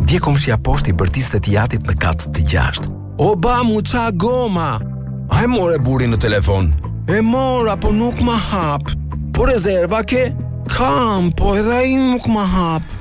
Dje komshia poshtë i bërtiste të jatit në kat të 6. O bamu, qa goma? Haj more burin në telefon. E mora, po nuk ma hap. Po rezerva ke? Kam, po edhe ai nuk ma hap.